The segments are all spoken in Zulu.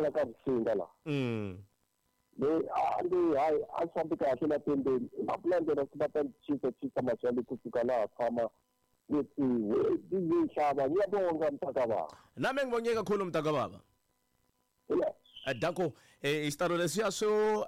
na ka vusinga la le andi hayi asifambi kahle la tendeni maplanda sibata machali kusuka la khama lethi ngihlaba ngiyabonga mntakababa nami ngibonge kakhulu mntakababa Danko istaro lesiya so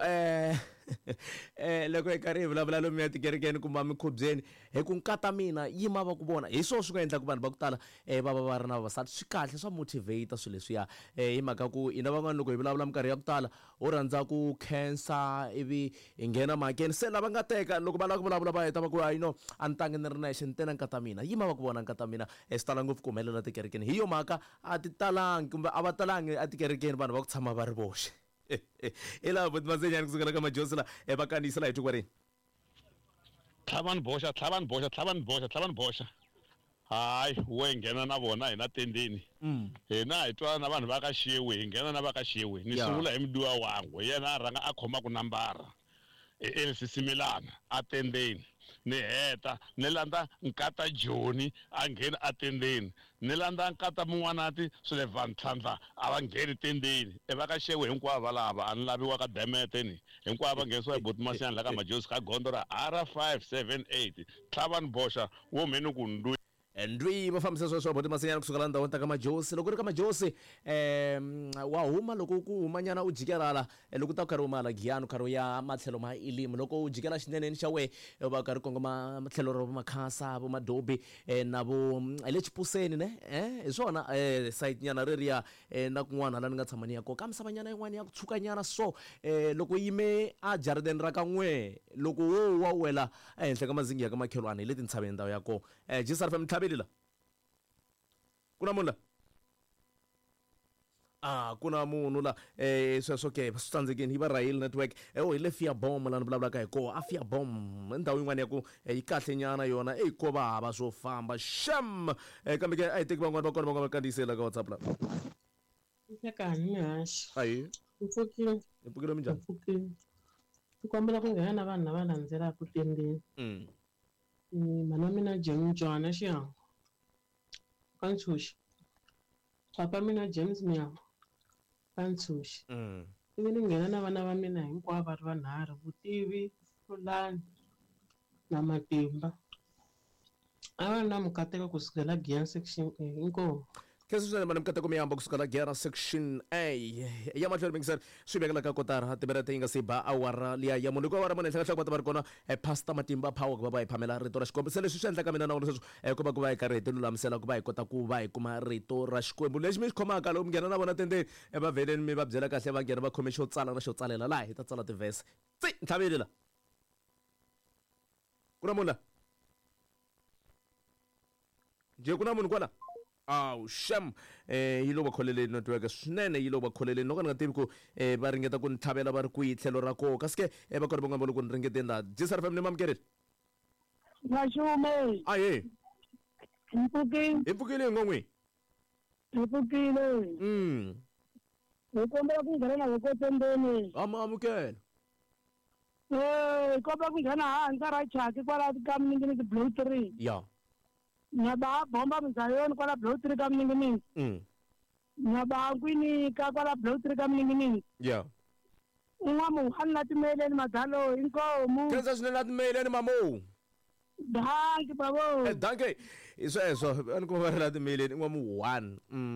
loko ekari vulavula lomu ya tikerekeni kumbe mikhubyeni hi ku nkata mina yima va ku vona hi swona swi nga endla ku vanhu va ku tala va ri na vavasati swi kahle swa motivate swilo leswiya hi mhaka ku ina van'wana loko hi vulavula minkarhi ya ku tala u rhandza ku khensa ivi hi nghena makeni se lava nga teka loko va lava ku vulavula va heta va ku no a ni tangi ni ri nexe ni tena nkata mina yima va ku vona nkata mina swi tala ngopfu ku humelela tikerekeni hi yo mhaka a ti talangi kumbe a va talangi a tikerekeni vanhu va ku tshama va ri voxe ela but masenyani kusukela ka majosi la vakanisa la hi tukwareni tlhavani boxa hayi we nghena na vona hina tendeni hina hi twana na vanhu va ka Shewe hi nghena na va ka Shewe ni sungula hi mudiwa wangu yena a rhanga a khoma ku nambara elisisimilana a tendeni ni heta ni landa nkata Joni a nghena a tendeni ni landa nkata mun'wanati swile vantlhandla a va ngheni tendeni va ka Shewe hinkwavo va lava a ni laviwa ka Demeteni hinkwavo va nghenisiwa hi Botimasiyani la ka Majosi ka gondo ra R578 tlhavani boxa wo mheni ku ndwi ndwi va fambisa sweswo Botimasiyani kusukela ndhawini ta ka Majosi loko ri ka Majosi wa huma loko ku humanyana u jikelala loko ta karhi umala giyano karhi ya matlhelo ma Elim loko u jikela xineneni xa we va karhi kongoma matlhelo ro makhasa vo Madobi na vo le Chipuseni ne hi swona site nyana reriya na kun'wana la ni nga tshamani ya ko ka misavanyana yin'wana ya ku tshuka nyana so loko yime a jarideni ra ka n'we loko wo wa wela ehenhla ka mazingi ya ka makhelwane leti ntshaveni ndhawu ya ko Jisarfam tlhabelila kuna munhu la kuna munhu la sweswo ke swi tsandzekeni hi va Rail Network hi le Fearbom la ni vulavulaka hi ko a Fearbom ndhawu yin'wana ya ku yi kahle nyana yona ko vava swo famba sham kambe ke a hi teki van'wana va kona va nga va kandiyisela ka WhatsApp la Yakani hashi ayi mpfukile minjhani ku kombela ku nghena na vanhu lava landzelaka ku tendeni mana mina James Jona xihangu Kantshuxi papa mina James Miyawu Kantshuxi ivi ni nghena na vana va mina hinkwavo va ri vanharhu Vutivi Fulani na Matimba a va na mukateko kusukela Giyan section inkomo kesi swinene mani mikateko miyamba kusukela Giyan section A ya mahlweni mingisani swi vekela ka kotara timinete yi nga si ba awara liya ya munhu loko awara munhu henhla ka hlakota va ri kona Pastor Matimba Power ku va hi phamela rito ra Xikwembu se leswi swi endlaka mina na vona sweswo ku va ku va hi karhi hi ti lulamisela ku va hi kota ku va hi kuma rito ra Xikwembu lexi mi xi khomaka loko mi nghena na vona tendeni va vheleni mi va byela kahle va nghena va khome xo tsala na xo tsalela laha hi ta tsala tivhese ntlhaveli la ku na munhu la je ku na munhu kwala sham yi lo va kholeleni network swinene yi lo va kholeleni loko ni nga tivi ku va ringeta ku ni tlhavela va ri kwihi tlhelo ra koho kasi ke va kona va nga voni ku ni ringeteni laha Jisarfam ni mamukerile Mashume aye mpfukile hi ng'ong'wini hi kombela ku nghena na ko tendeni amukela kombela ku nghena hansi ra chaki kwala ka Mningini Blue 3 ya nyaba bomba mzayoni kwala Blue 3 ka Mningini nyaba kwini ka kwala Blue 3 ka Mningini ya ungamu hanna timeleni madalo inkomo kenza swinene na timeleni mamo danki babo danke isweswo ani ku va la timeleni ungamu 1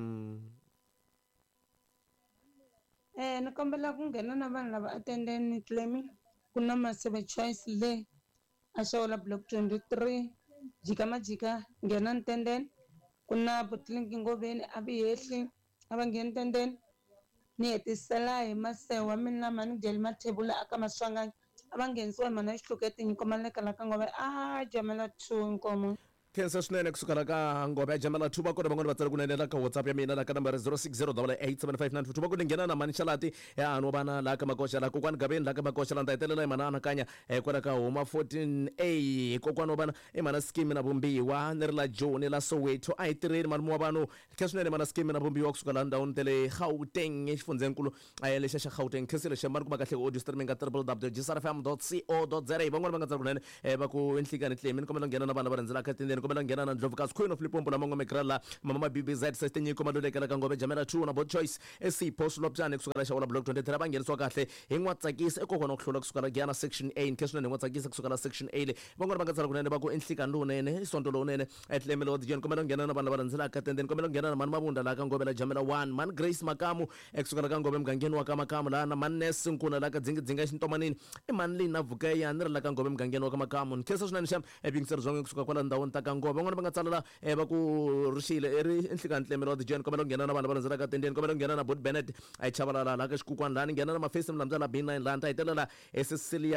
ni kombela ku nghena na vanhu lava attendeni claiming ku na Masebe Choice le a xawula block 23 jika majika nghena ntendeni ku na Butlinki Ngoveni a vi hehli a va ngheni ntendeni ni hetisela hi Masewa mina mani Deli Mathebula aka Maswanganya a va nghenisiwa hi mana Xihluketi nyiko maleka la ka Ngove Jamela 2 nkomo khensa swinene kusukela ka Ngove ya Jamela 2 va kona van'wana va tsala kunenela ka WhatsApp ya mina la ka number 06088759 va ku ni nghena na mani Xalati ya no vana la ka Makoxa la kokwani Gabeni la ka Makoxa la ndayitelela hi mana anakanya kwala ka Homa 14A kokwani wa vana mana Scheme na Vumbiwa ni ri la Joni la Soweto a hi tirheni mani wa vanhu khe swinene mana Scheme na Vumbiwa kusukela ndhawini tele Gauteng exifundzeninkulu lexa xa Gauteng khesi lexa mari kuma kahle audio streaming ka www.jisarfm.co.za van'wana va nga tsala kunene va ku enhlikani claim ni kombela nghena na vana va rhendzelaka tindeni kombela ngena na Ndlovukazi Queen of Limpopo la Mongome Grala mama BBZ Sestenyiko malulekela ka Ngobe Jamela 2 na Board Choice Sipho Slopjane kusukela shawula block 23 abangeniswa kahle hinwatsakisa ekokona ukuhlula kusukela Giyana section A inkesona nenwatsakisa kusukela section A le bangona bangatsala kunene bako enhlika ndunene isonto lo nene etlemelo dijen kombela ngena na bana balandzela ka tenden kombela ngena na mani mabunda la ka Ngobe la Jamela 1 man Grace Makamu kusukela ka Ngobe mgangeni wa ka Makamu la na man Ness nkuna la ka dzinga xintomanini emanli na vuka yana la ka Ngobe mgangeni wa ka Makamu nkesa swinene sham ebingisera zonke kusuka kwala ndawoni ta ka Ngobe bangona bangatsalela ba ku rishile eri enhlika ntlemelo dijen kombela ngena na bana balandzela ka tenden kombela ngena na Bud Bennett ay chabalala la ka xikukwana lani ngena na mafesi mlamzala B9 la nta itelela Cecilia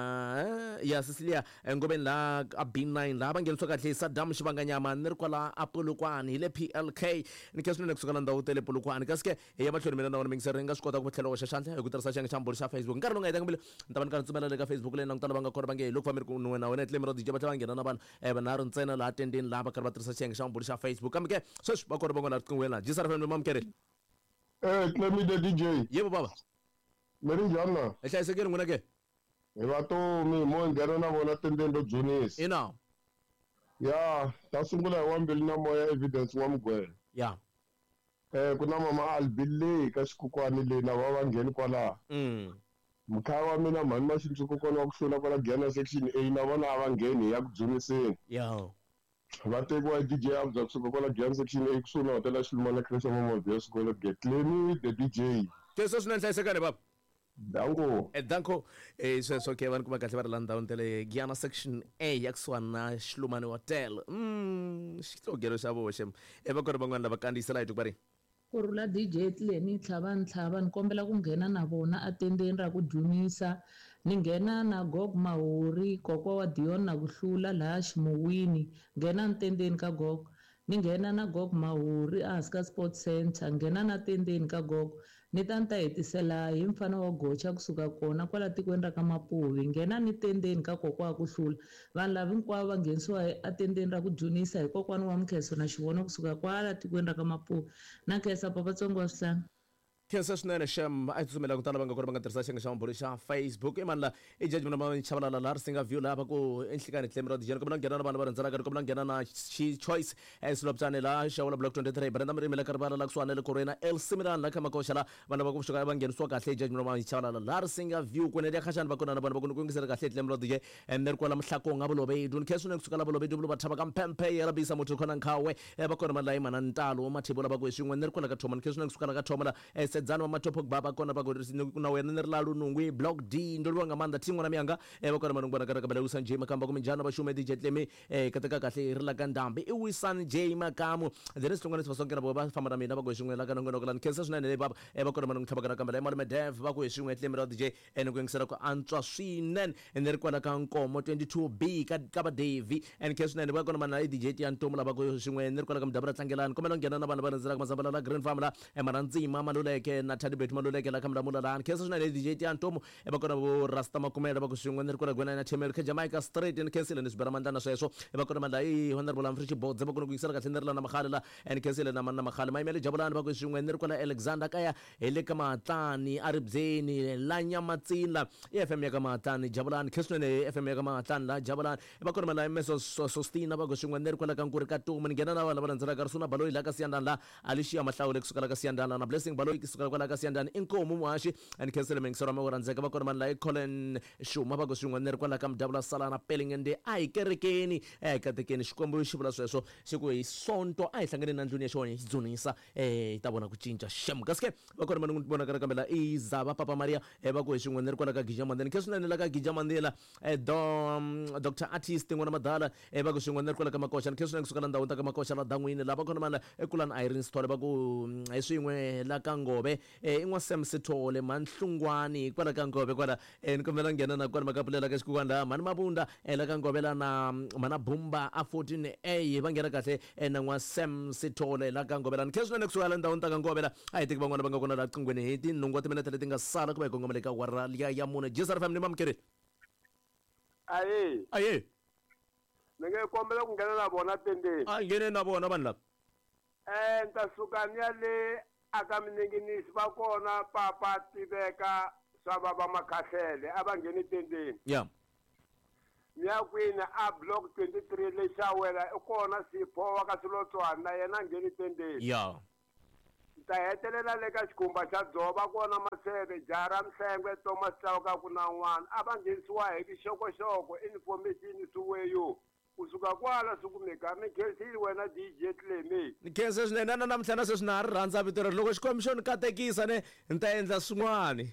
ngobeni la B9 la bangeniswa kahle Saddam Shivanganyama ni ri kwala apulukwani ile PLK ni ke swinene kusukela ndawu tele pulukwani kasike ya mahlweni mina na mingisera nga swi kota ku tlhela wa xandla hi ku tirhisa xanga xa mbolo xa Facebook nkarhi lowu nga hetanga mbele ni ta va ni karhi tsumela le ka Facebook le nangutana va nga kona va nge loko famiri ku wena etlemelo DJ va tlhela va nghena na vanhu vanharhu ntsena laha tendeni laha va karhi va tirhisa xanga xa mbolo xa Facebook kambe ke sweswi va kona va nga na riqingweni laha Jisara FM mamukele Clemide DJ. yebo baba Meri njhani na? hlayisekile n'wina ke Hi vatomi mo nghena na vona tendeni ro dzunisa. ina Ya, ta sungula hi wambili na moya evidence wa mugwela. ya Ku na mama Albile ka xikukwani le na va ngheni kwala. Mkhaya wa mina mhani maxinsuku kona wa ku hlula kwala Giyana section A na vona a va ngheni ya ku dzuniseni. ya Va tekiwa DJ Abza kusuka kwala Giyana section A kusuna hotela Xilumana Kresha mama vs kwala Getleni the DJ. ke sweswi hlayisekile baba Dango. danko sweswo ke vanhu ku va kahle va ri la ndhawini tele Giyana section A ya kusuhani na Xilumani hotel xitogelo xa voxe va kona van'wana lava kandziyisela hi tiku va ri kurula DJ Tleni tlhava ni kombela ku nghena na vona atendeni ra ku dzunisa ni nghena na Gog Mahori kokwa wa Dion na kuhlula laha Ximuwini nghena ntendeni ka Gog ni nghena na Gog Mahori ehansi ka Sports Center nghena na tendeni ka Gog ni ta hetisela hi mfana wa Gocha kusuka kona kwala tikweni ra ka Mapuvi nghena ni tendeni ka kokwa wa kuhlula vanhu lava hinkwavo va nghenisiwa atendeni ra ku dzunisa hi kokwani wa Mkheso na Xivono kusuka kwala tikweni ra ka Mapuvi na Khesa Papatsongo wa Swihlanu khensa swinene xem a tsutsumela ku tala va nga kona va nga tirhisa xanga xa mambolo xa Facebook i mani la i jaji mina ma chavalala la ri singa view lava ku enhlikani tlemero dijeni kombela nghena na vanhu va rhandzaka ri kombela nghena na choice Slopjane la xawula block 23 Brenda Mrimi la karibala la kusuhani le Korena El Simiran la khamakosha la vanhu va ku vuxoka va nghenisiwa kahle jaji mina ma chavalala la ri singa view ku ne ya khashani va kona na vanhu va ku ngisela kahle tlemero dije and then kwala mhlakong abolobedu ni kheso ne kusuka la bolobedu lo bathaba ka mpempe ya rabisa motho khona nkhawe va kona mala imana ntalo mathebo la ba ku swin'we ne ri kwala ka thoma ni kheso ne kusuka la ka thoma la sedzana wa mathopo baba kona ba ku na wena ni ri la lunungwi block D ndolo nga manda tingo na mianga va kona manungu bana ka bela Wisan J Makamba ku minjana ba shume DJ Tlemi kateka kahle ri la ka ndambi i Wisan J Makamu there is tlongana sifasonke na ba famba na mina ba ku swin'we la ka nongono la nkhensa swinene le baba va kona manungu thaba ka bela Emma Dev ba ku swin'we Tlemi ra DJ ene ku ngisela ku antswa swinene ene ri kwala ka nkomo 22B ka ba Davy and khensa swinene ba kona mana DJ Tiantomo la ba ku swin'we ene ri kwala ka mdabra tlangelana komela ngena na bana ba ndzela ka mazambala la Green Farm la Marandzima maluleke na Tadibet maluleke la kamla mula la khensa swinene DJ Tiantomo va kona vo Rasta Makumela ba ku swin'we ene ri kwala gwena na Chemel ka Jamaica Street ene khensile ni sibera mandana sweswo va kona mala i honorable Amfrichi Bodze ba kona ku ngisela ka thenderla na maghala la ene khensile na manna maghala maimele Jabulani ba ku swin'we ene ri kwala Alexander kaya hele ka Matlani Aribzeni la Nyamatsila FM ya ka Matlani Jabulani khensa swinene FM ya ka Matlani la Jabulani va kona mala Meso Sostina ba ku swin'we ene ri kwala ka Nkuri ka Tumu ni ngena na wala bana ndzela ka Risuna Baloyi la ka Siyandana la Alicia Mahlawule kusuka la ka Siyandana na Blessing Baloyi kusuka kwala ka Siyandana inkomo muhashi and kensele mengisera ma urandzeka va kona mani la Colin Shuma va ku swin'we ene ri kwala ka Mdabula Salana Pelingende a hi kerekeni katekeni xikwembu xi vula sweswo xi ku hi sonto a hi hlangane na ndlwini ya xona hi dzunisa hi ta vona ku cinca xem kasike va kona mani vona ka kambela Izaba Papa Maria va ku hi swin'we ene ri kwala ka Gijamandeni ke swinene la ka Gijamandela Dr Artist n'wana madala va ku swin'we ene ri kwala ka Makosha ke swinene kusuka la ndhawu ta ka Makosha la Dan'wini la va kona mani Kulani Irene Stole va ku hi swin'we la ka Ngobe in'wa Sam Sithole manhlungwani kwala ka Ngobe kwala ni kombela nghena na kwala makapulela ka xikukwana mani Mabunda la ka Ngobe la na mana Bumba a 14A va nghena kahle na n'wa Sam Sithole la ka Ngobe la ni khe swinene kusuka la ndhawini ta ka Ngobe la a hi teki van'wana va nga kona la qingweni hi tinhungu wa timinete leti nga sala ku va hi kongomele ka wara ya mune Jisara family mamukeri aye Ni nge kombela ku nghena na vona tendeni. a nghene na vona vanhu lava Ni ta suka ni ya le aka minenginisi va kona Papa Tiveka swa Baba Makhahlele a va ngheni tendeni. ya miyakwini a block 23 lexawela i kona Sipho wa ka Silotwana yena ngheni tendeni ya ta hetelela le ka xikhumba xa Dzoba kona Maseve Jara Mhlengwe Thomas Chauka ku na n'wana a va nghenisiwa hi vuxokoxoko information suweyo kusuka kwala sukumeka mi khensile wena DJ Cleme ni khense swinene na namuntlha na sweswi na ha ri rhandza vito rero loko xikombiso ni katekisa ni ta endla swin'wani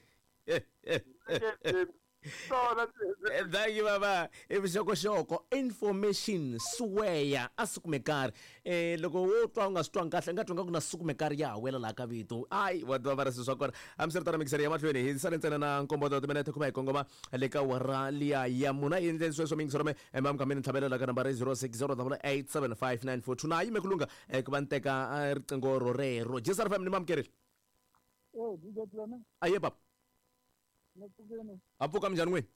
thank you baba i vuxokoxoko information sweya a sukumekari loko wo twa u nga swi twangi kahle nga twa nga ku na sukumekari ya wela laha ka vito ai wa tiva va ri swa kona a mi swi ri tana mikiseri ya mahlweni hi sale ntsena na nkomboto timinete kuma hi kongoma le ka wara liya ya muna hi endleni sweswo mingisero me mamukambeni tlhavelela ka nambara 06087594 na yime kulunga ku va ni teka riqingho ro rero Jesar FM ni mamukerile aye papa apfuka minjhani n'wini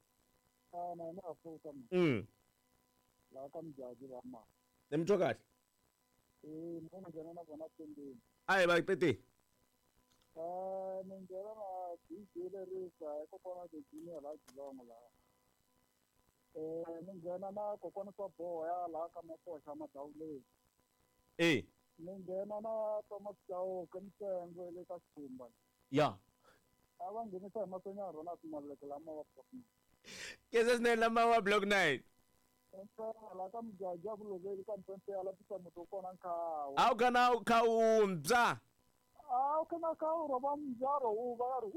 ni mi twa kahle ayi va pete ni nghena na DJ lerisa hi kokwana Virginia la Dzilongo la ni nghena na kokwana Swaboha ya la ka Makoxa Madawuleni ni nghena na Thomas Chauka Mtsengo le ka Xikhumba ya ava nghenisa hi masonyaro na timaleke lama wa block 9 kese swinene lama wa block 9 la ka Mjaja vuloveli ka Mpempe ala pisa moto kona nkhawa a wu kana u kha u mbya a u kana kha u roba mbyaro u va ri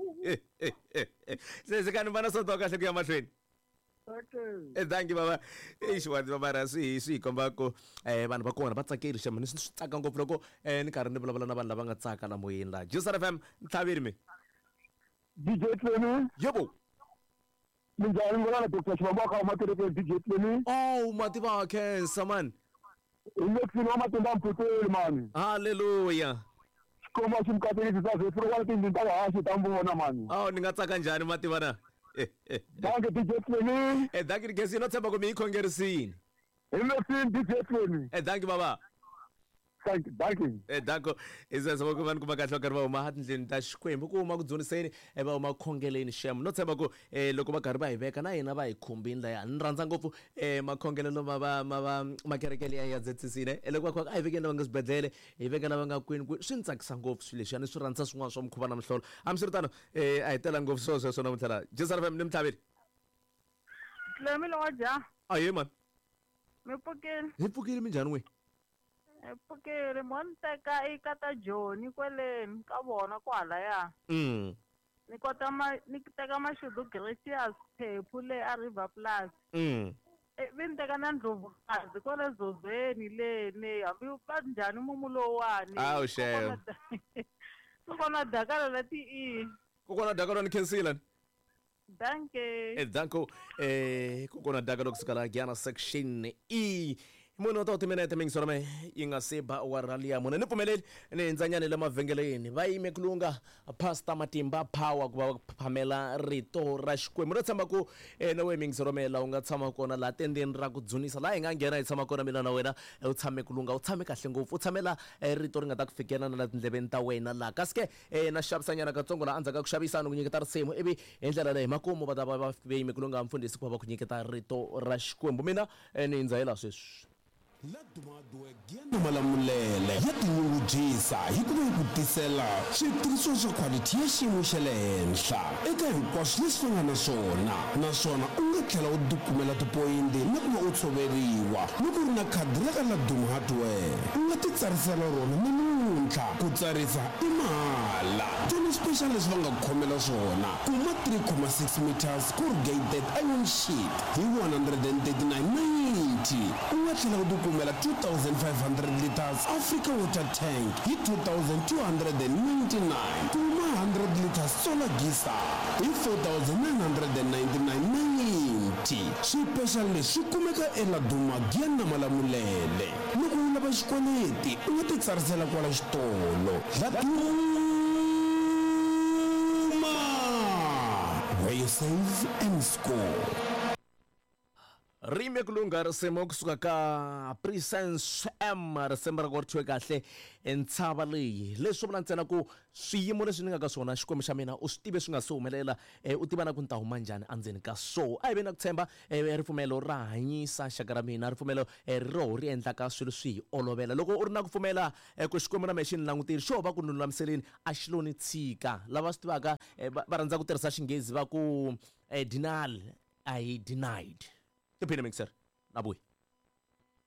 se ka ni vana swo twa kahle ku ya mahlweni thank you baba xiwadi baba swi hi komba ku vanhu va kona va tsakeli xamani swi tsaka ngopfu loko ni karhi ni vulavula na vanhu lava nga tsaka la moyeni laha Jesar FM Mthavini mi DJ Cleme yebo minjhani ngona na Dr. Shibamba ka matereke DJ Cleme mativa khensa man ilexini wa matimba mputeli mani haleluya xikomba xi mikatekisi sa zwe furo wa tindzi ta haxi ta mbona mani ni nga tsaka njhani mativa na danke DJ Cleme danke ni khensi no tshemba ku mi yi khongerisini ilexini DJ Cleme danke baba danke danko izeswo ku vanhu ku va kahle va karhi va huma tindleni ta Xikwembu ku huma ku dzoniseni va huma khongeleni shem no tshemba ku loko va karhi va hi veka na hina va hi khumbini laya ni rhandza ngopfu makhongelelo makerekele ya dzetsisile loko va kha a hi vekeni lava nga swibedhlele hi vekeni lava nga kwini swi ni tsakisa ngopfu swilo leswi a ni swi rhandza swin'wana swa mukhuva na mihlolo a mi swi ri tano a hi tela ngopfu sweswo namuntlha laha Jesar FM ni Mthavini Cleme lo ja aye man mi pfukile hi pfukile minjhani n'wini pfukile mo ni teka eka ta Joni kweleni ka vona kwalaya ni teka Mashudu Gracious Phephu le a River Plus vi ni teka na Ndlovukazi kwale Zozweni leni hambi va njhani mumulowani awu sheyo kukona dakala lati kukona dakala ni khensila danke danko kukona dakala kusuka la Giana section munhu ta timinete mingisoro me yi nga se ba wa ralia munhu ni pfumeleli ni ndzanyani le mavhengeleni va yime kulunga Pastor Matimba Power ku va phamela rito ra Xikwembu ro tshemba ku na we mingisoro me la u nga tshama kona la tendeni ra ku dzunisa la hi nga nghena hi tshama kona mina na wena u tshame kulunga u tshame kahle ngopfu u tshamela rito ri nga ta ku fikela na la tindleveni ta wena la kasi ke na xavisanyana katsongo la andzaka ku xavisa ni ku nyiketa risimu ivi hi ndlela leyi makumu va ta va yime kulunga mfundhisi ku va va ku nyiketa rito ra Xikwembu mina ni ndzayela sweswi la dumadue giana malamulele ya tinyungubyisa hi ku va hi ku tisela switirhisiwa swa quality ya xiyimo xa le henhla eka hinkwaswo leswi va nga na swona naswona u nga tlhela u dukumela tipoyinti na ku va u tshoveriwa loko u ri na khadi ra ka Laduma Hardware u nga titsarisela rona namuntlha ku tsarisa i mahala joni special leswi va nga ku khomela swona kuma 3.6 meters corrugated iron sheet hi 139.90 u nga tlhela u dukumela 2,500 liters Africa water tank hi 2,299 kuma 100 liters solar geyser hi 4,999.90 swipexali leswi kumeka eLaduma Giana Malamulele loko u lava xikweleti u nga titsarisela kwala xitolo Laduma where you save and score. rime kulunga risema kusuka ka Presence M risema ra ku ri kahle ntshava leyi leswi vula ntsena ku swiyimo leswi ni nga ka swona xikwembu xa mina u swi tive swi nga se humelela u tiva na ku ni ta huma njhani endzeni ka so a hi ve na ku tshemba ripfumelo ra hanyisa xaka ra mina ripfumelo roho ri endlaka swilo swi hi olovela loko u ri na ku pfumela ku xikwembu na mehe xi ni langutile xo va ku ni lulamiseleni a xi lo ni tshika lava swi tivaka va rhandza ku tirhisa xinghezi va ku denial I denied. Tiphine mixer. Nabuhi.